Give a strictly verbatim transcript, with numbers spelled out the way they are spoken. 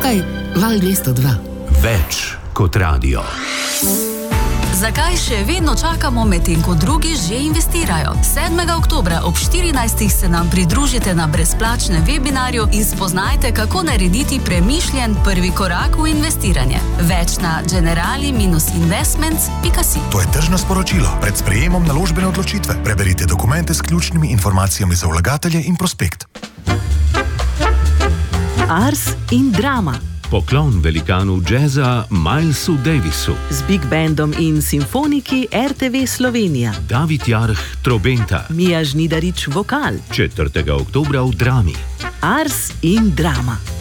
Tukaj Val dvesto dva. Več kot radio. Zakaj še vedno čakamo, medtem ko drugi že investirajo? sedmega oktobra ob štirinajstih se nam pridružite na brezplačnem webinarju in spoznajte, kako narediti premišljen prvi korak v investiranje. Več na generali investments pika si. To je tržno sporočilo. Pred sprejemom naložbene odločitve preberite dokumente s ključnimi informacijami za vlagatelje in prospekt. Ars in drama. Poklon velikanu džeza Milesu Davisu. Z Big Bandom in simfoniki er te ve Slovenija. David Jarh trobenta. Mija Žnidarič vokal. četrtega oktobra v Drami. Ars in drama.